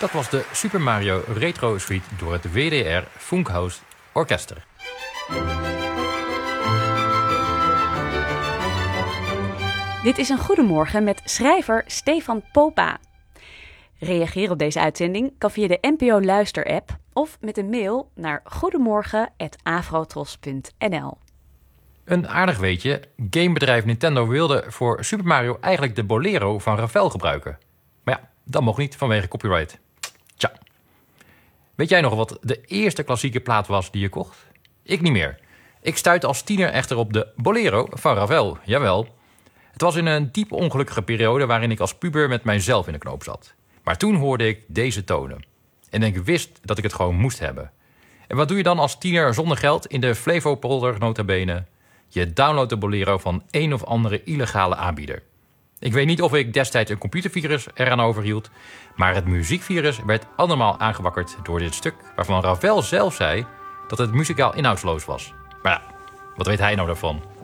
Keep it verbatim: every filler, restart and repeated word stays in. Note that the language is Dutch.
Dat was de Super Mario Retro Suite door het W D R Funkhaus Orkester. Dit is een Goedemorgen met schrijver Stefan Popa. Reageer op deze uitzending kan via de N P O Luister-app of met een mail naar goedemorgen apenstaartje afrotros punt n l. Een aardig weetje, gamebedrijf Nintendo wilde voor Super Mario eigenlijk de Bolero van Ravel gebruiken. Maar ja, dat mocht niet vanwege copyright. Tja. Weet jij nog wat de eerste klassieke plaat was die je kocht? Ik niet meer. Ik stuitte als tiener echter op de Bolero van Ravel, jawel. Het was in een diep ongelukkige periode waarin ik als puber met mijzelf in de knoop zat. Maar toen hoorde ik deze tonen. En ik wist dat ik het gewoon moest hebben. En wat doe je dan als tiener zonder geld in de Flevopolder nota bene? Je downloadt de Bolero van een of andere illegale aanbieder. Ik weet niet of ik destijds een computervirus eraan overhield, maar het muziekvirus werd andermaal aangewakkerd door dit stuk, waarvan Ravel zelf zei dat het muzikaal inhoudsloos was. Maar ja, wat weet hij nou daarvan?